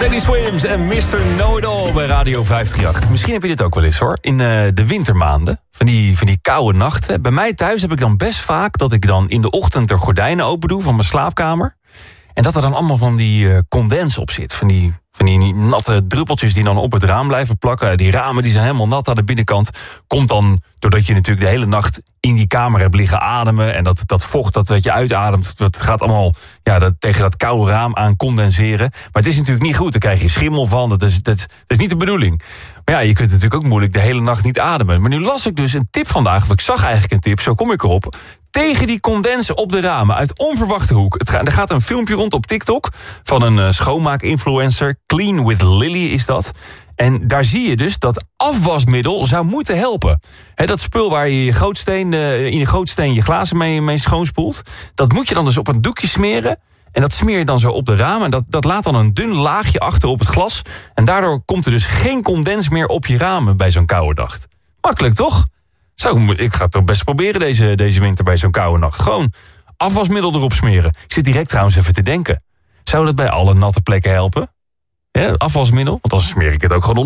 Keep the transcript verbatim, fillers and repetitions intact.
Teddy Swims en mister Know-It-All bij Radio vijf drie acht. Misschien heb je dit ook wel eens hoor. In uh, de wintermaanden, van die, van die koude nachten. Bij mij thuis heb ik dan best vaak dat ik dan in de ochtend de gordijnen open doe van mijn slaapkamer. En dat er dan allemaal van die uh, condens op zit. Van die, van die natte druppeltjes die dan op het raam blijven plakken. Die ramen die zijn helemaal nat aan de binnenkant. Komt dan doordat je natuurlijk de hele nacht in die kamer hebt liggen ademen. En dat, dat vocht dat, dat je uitademt, dat gaat allemaal ja, dat, tegen dat koude raam aan condenseren. Maar het is natuurlijk niet goed, daar krijg je schimmel van. Dat is, dat, dat is niet de bedoeling. Maar ja, je kunt natuurlijk ook moeilijk de hele nacht niet ademen. Maar nu las ik dus een tip vandaag, of ik zag eigenlijk een tip, zo kom ik erop. Tegen die condensen op de ramen, uit onverwachte hoek. Het gaat, er gaat een filmpje rond op TikTok van een uh, schoonmaak-influencer. Clean with Lily is dat. En daar zie je dus dat afwasmiddel zou moeten helpen. He, dat spul waar je, je gootsteen, uh, in je gootsteen je glazen mee, mee schoonspoelt. Dat moet je dan dus op een doekje smeren. En dat smeer je dan zo op de ramen. En dat, dat laat dan een dun laagje achter op het glas. En daardoor komt er dus geen condens meer op je ramen bij zo'n koude dag. Makkelijk toch? Zo, ik ga het toch best proberen deze, deze winter bij zo'n koude nacht. Gewoon afwasmiddel erop smeren. Ik zit direct trouwens even te denken. Zou dat bij alle natte plekken helpen? Ja, afwasmiddel? Want dan smeer ik het ook gewoon